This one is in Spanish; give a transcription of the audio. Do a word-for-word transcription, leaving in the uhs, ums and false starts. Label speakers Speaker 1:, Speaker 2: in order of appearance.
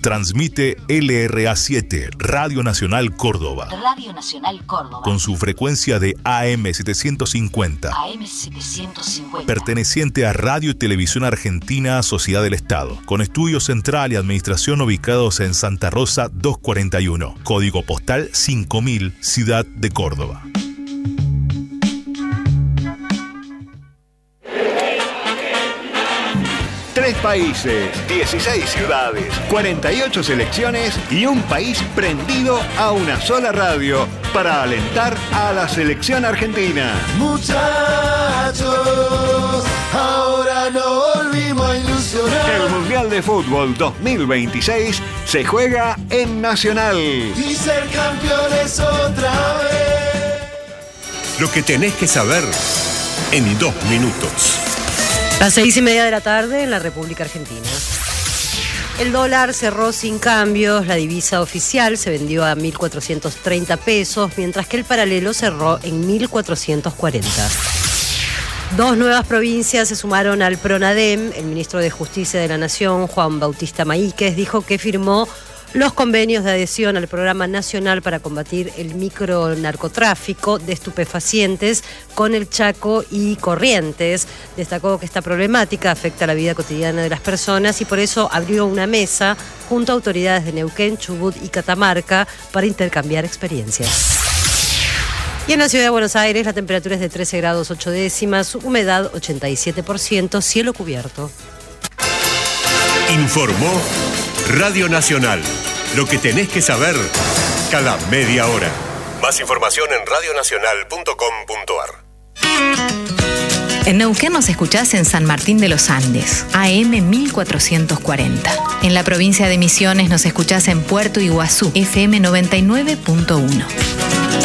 Speaker 1: Transmite L R A siete, Radio Nacional Córdoba.
Speaker 2: Radio Nacional Córdoba.
Speaker 1: Con su frecuencia de A M setecientos cincuenta.
Speaker 2: A M setecientos cincuenta.
Speaker 1: Perteneciente a Radio y Televisión Argentina, Sociedad del Estado. Con estudio central y administración ubicados en Santa Rosa doscientos cuarenta y uno. Código postal cinco mil, Ciudad de Córdoba.
Speaker 3: Tres países, dieciséis ciudades, cuarenta y ocho selecciones y un país prendido a una sola radio para alentar a la selección argentina.
Speaker 4: Muchachos, ahora no volvimos a ilusionar.
Speaker 3: El Mundial de Fútbol dos mil veintiséis se juega en Nacional.
Speaker 4: Y ser campeones otra vez.
Speaker 5: Lo que tenés que saber en dos minutos.
Speaker 6: Las seis y media de la tarde en la República Argentina. El dólar cerró sin cambios, la divisa oficial se vendió a mil cuatrocientos treinta pesos, mientras que el paralelo cerró en mil cuatrocientos cuarenta. Dos nuevas provincias se sumaron al PRONADEM. El ministro de Justicia de la Nación, Juan Bautista Maíquez, dijo que firmó los convenios de adhesión al Programa Nacional para combatir el micronarcotráfico de estupefacientes con el Chaco y Corrientes. Destacó que esta problemática afecta la vida cotidiana de las personas y por eso abrió una mesa junto a autoridades de Neuquén, Chubut y Catamarca para intercambiar experiencias. Y en la ciudad de Buenos Aires la temperatura es de trece grados ocho décimas, humedad ochenta y siete por ciento, cielo cubierto.
Speaker 5: Informó Radio Nacional. Lo que tenés que saber cada media hora. Más información en radio nacional punto com punto a r.
Speaker 7: En Neuquén nos escuchás en San Martín de los Andes, A M mil cuatrocientos cuarenta. En la provincia de Misiones nos escuchás en Puerto Iguazú, F M noventa y nueve punto uno.